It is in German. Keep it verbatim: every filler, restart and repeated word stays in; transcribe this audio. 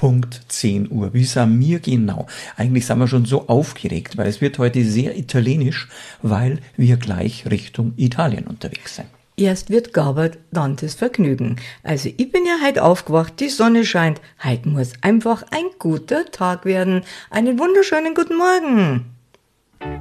Punkt zehn Uhr. Wie sind wir genau? Eigentlich sind wir schon so aufgeregt, weil es wird heute sehr italienisch, weil wir gleich Richtung Italien unterwegs sind. Erst wird gearbeitet, dann das Vergnügen. Also ich bin ja heute aufgewacht, die Sonne scheint. Heute muss einfach ein guter Tag werden. Einen wunderschönen guten Morgen.